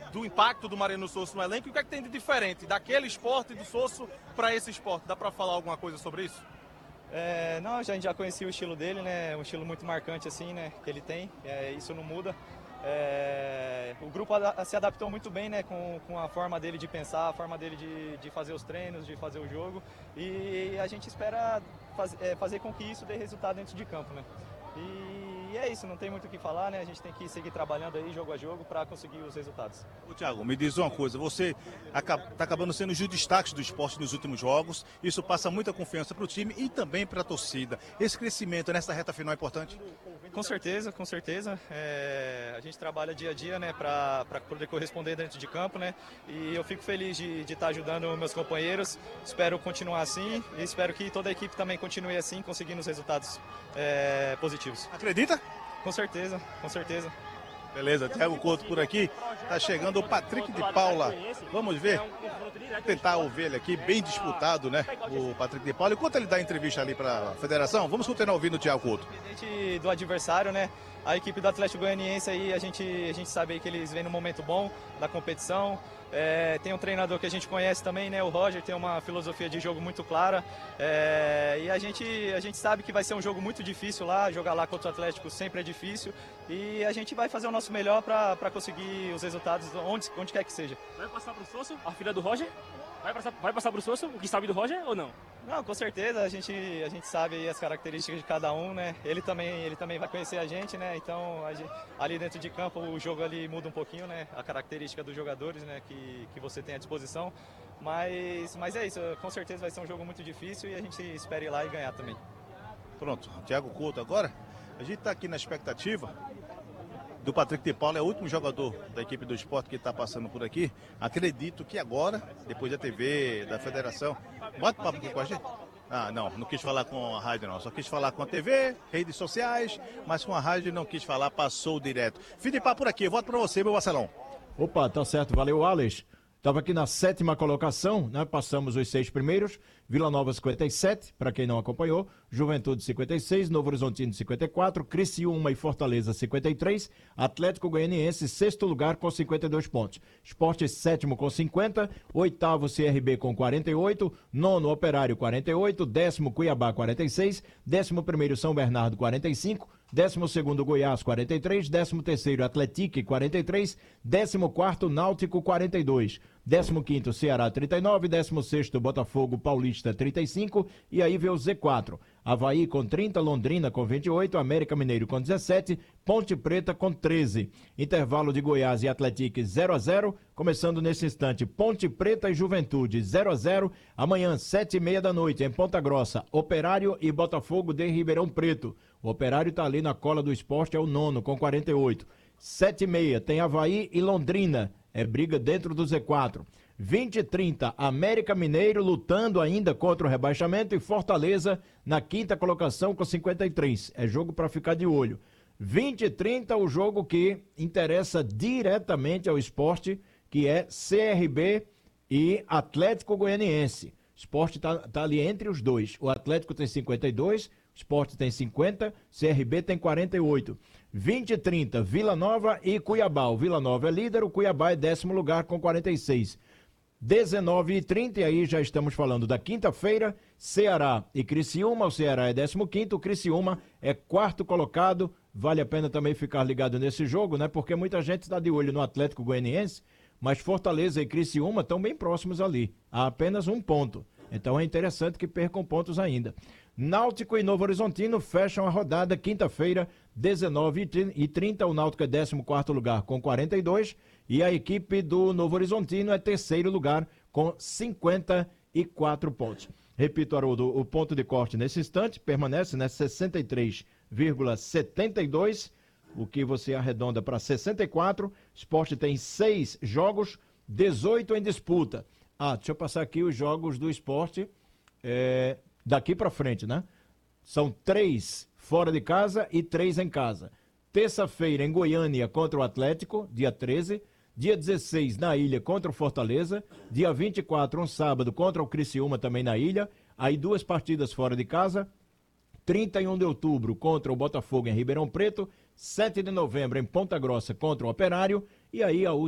do impacto do Mariano Sosso no elenco, e o que é que tem de diferente daquele esporte do Sosso para esse esporte? Dá para falar alguma coisa sobre isso? Não, a gente já conhecia o estilo dele, né? Um estilo muito marcante assim, né? Que ele tem, isso não muda. O grupo se adaptou muito bem, né? Com a forma dele de pensar, a forma dele de fazer os treinos, de fazer o jogo, e a gente espera fazer com que isso dê resultado dentro de campo, né? E é isso, não tem muito o que falar, né? A gente tem que seguir trabalhando aí jogo a jogo para conseguir os resultados. Ô, Thiago, me diz uma coisa, você está acabando sendo um dos destaques do esporte nos últimos jogos, isso passa muita confiança para o time e também para a torcida. Esse crescimento nessa reta final é importante? Com certeza, com certeza. A gente trabalha dia a dia, né, para poder corresponder dentro de campo, né? E eu fico feliz de estar ajudando meus companheiros. Espero continuar assim e espero que toda a equipe também continue assim, conseguindo os resultados positivos. Acredita? Com certeza, com certeza. Beleza, Thiago Couto por aqui. Tá chegando o Patrick de Paula. Vamos ver. Tentar ouvir ele aqui, bem disputado, né? O Patrick de Paula. Enquanto ele dá entrevista ali para a federação, vamos continuar ouvindo o Thiago Couto. Independente do adversário, né? A equipe do Atlético Goianiense aí, a gente sabe aí que eles vêm num momento bom da competição. Tem um treinador que a gente conhece também, né? O Roger tem uma filosofia de jogo muito clara. E a gente sabe que vai ser um jogo muito difícil lá. Jogar lá contra o Atlético sempre é difícil. E a gente vai fazer o nosso melhor para conseguir os resultados onde quer que seja. Vai passar pro Sosso, a filha do Roger? Vai passar pro Sosso, o que sabe do Roger ou não? Não, com certeza, a gente sabe aí as características de cada um, né? Ele também vai conhecer a gente, né? Então, ali dentro de campo, o jogo ali muda um pouquinho, né? A característica dos jogadores, né? Que você tem à disposição. Mas é isso, com certeza vai ser um jogo muito difícil e a gente espera ir lá e ganhar também. Pronto, Thiago Couto agora. A gente está aqui na expectativa do Patrick de Paula, é o último jogador da equipe do esporte que está passando por aqui. Acredito que agora, depois da TV, da federação, bate papo aqui com a gente. Não quis falar com a rádio não, só quis falar com a TV, redes sociais, mas com a rádio não quis falar, passou direto. Fim de papo por aqui, eu volto para você, meu Marcelão. Opa, tá certo, valeu, Alex. Estava aqui na 7ª colocação, né? Passamos os 6 primeiros. Vila Nova 57, para quem não acompanhou. Juventude 56, Novo Horizontino 54, Criciúma e Fortaleza 53, Atlético Goianiense 6º lugar com 52 pontos. Sport 7º com 50, 8º CRB com 48, 9º Operário 48, 10º Cuiabá 46, 11º São Bernardo 45, 12º Goiás 43, 13º Atlético 43, 14º Náutico 42, 15º Ceará 39, 16º Botafogo Paulista 35 e aí vê o Z4. Avaí com 30, Londrina com 28, América Mineiro com 17, Ponte Preta com 13. Intervalo de Goiás e Atlético 0-0, começando nesse instante Ponte Preta e Juventude 0-0. Amanhã 7h30 da noite em Ponta Grossa, Operário e Botafogo de Ribeirão Preto. O Operário está ali na cola do esporte, é o 9º com 48. 7h30 tem Avaí e Londrina, é briga dentro do Z4. 20h30, América Mineiro lutando ainda contra o rebaixamento e Fortaleza na 5ª colocação com 53. É jogo para ficar de olho. 20h30, o jogo que interessa diretamente ao esporte, que é CRB e Atlético Goianiense. O esporte tá ali entre os dois. O Atlético tem 52, o Sport tem 50, CRB tem 48. 20h30, Vila Nova e Cuiabá. O Vila Nova é líder, o Cuiabá é 10º lugar com 46. 19h30, e aí já estamos falando da quinta-feira, Ceará e Criciúma. O Ceará é 15º, o Criciúma é 4º colocado. Vale a pena também ficar ligado nesse jogo, né? Porque muita gente está de olho no Atlético Goianiense, mas Fortaleza e Criciúma estão bem próximos ali, há apenas um ponto. Então é interessante que percam pontos ainda. Náutico e Novo Horizontino fecham a rodada quinta-feira, 19h30. O Náutico é 14º lugar com 42 e a equipe do Novo Horizontino é 3º lugar com 54 pontos. Repito, Haroldo, o ponto de corte nesse instante permanece, né, 63,72, o que você arredonda para 64. Sport tem 6 jogos, 18 em disputa. Deixa eu passar aqui os jogos do Sport daqui para frente, né? São 3 fora de casa e 3 em casa. Terça-feira em Goiânia contra o Atlético, dia 13. Dia 16 na Ilha contra o Fortaleza. Dia 24, um sábado, contra o Criciúma também na Ilha. Aí 2 partidas fora de casa. 31 de outubro contra o Botafogo em Ribeirão Preto. 7 de novembro em Ponta Grossa contra o Operário. E aí a última